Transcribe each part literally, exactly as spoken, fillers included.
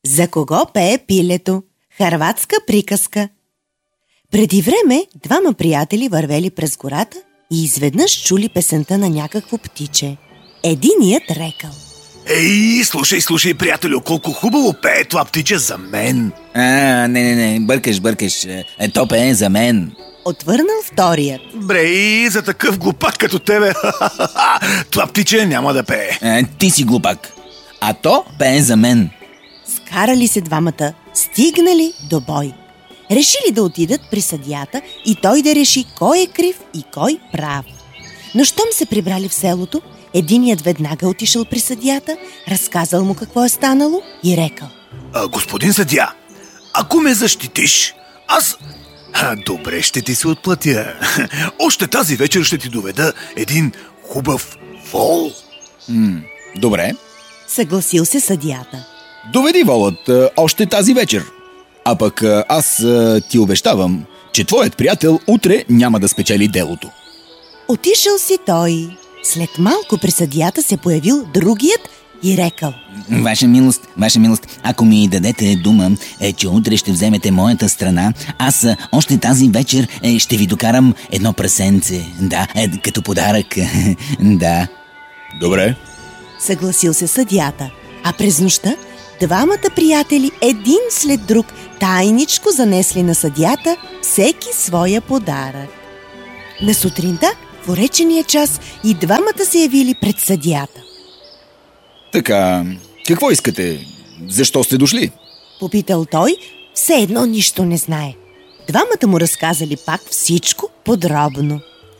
За кого пее пилето? Хърватска приказка. Преди време двама приятели вървели през гората и изведнъж чули песента на някакво птиче. Единият рекал: Ей, слушай, слушай, приятелю, колко хубаво пее това птиче за мен. А, не, не, не, бъркаш, бъркаш. Е, то пее за мен. Отвърнал вторият: Бре, и за такъв глупак като тебе, това птиче няма да пее. Е, ти си глупак. А то пее за мен. Скарали се двамата, стигнали до бой. Решили да отидат при съдията и той да реши кой е крив и кой прав. Но щом се прибрали в селото, единият веднага отишъл при съдията, разказал му какво е станало и рекал: а, господин съдия, ако ме защитиш, аз... А, добре, ще ти се отплатя. Още тази вечер ще ти доведа един хубав вол. М, добре. Съгласил се съдията. Доведи волът а, още тази вечер. А пък а, аз а, ти обещавам, че твоят приятел утре няма да спечели делото. Отишъл си той. След малко при съдията се появил другият и рекал: Ваша милост, ваша милост, ако ми дадете дума, е, че утре ще вземете моята страна, аз а, още тази вечер е, ще ви докарам едно прасенце. Да, е, като подарък. Да. Добре. Съгласил се съдията. А през нощта двамата приятели един след друг тайничко занесли на съдията всеки своя подарък. На сутринта в уречения час и двамата се явили пред съдията. Така, какво искате? Защо сте дошли? Попитал той, все едно нищо не знае. Двамата му разказали пак всичко подробно.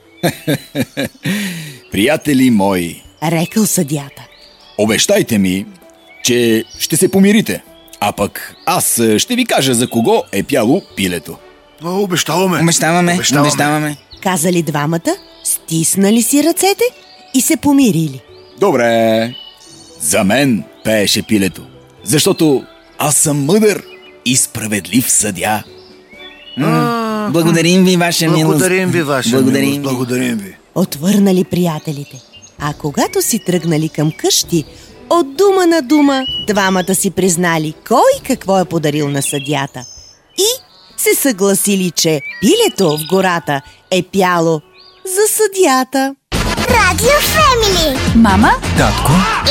Приятели мои, Рекал съдията: обещайте ми, че ще се помирите. А пък аз ще ви кажа за кого е пяло пилето. А, обещаваме. Обещаваме, Обещаваме. обещаваме. Казали двамата, стиснали си ръцете и се помирили. Добре. За мен пееше пилето, защото аз съм мъдър и справедлив съдия. А, Благодарим ви, ваша милост. Благодарим ви, ваша Благодарим милост. ви. Благодарим ви. Отвърнали приятелите. А когато си тръгнали към къщи, от дума на дума двамата си признали кой какво е подарил на съдията и се съгласили, че пилето в гората е пяло за съдията. Радио Фемили. Мама, Татко И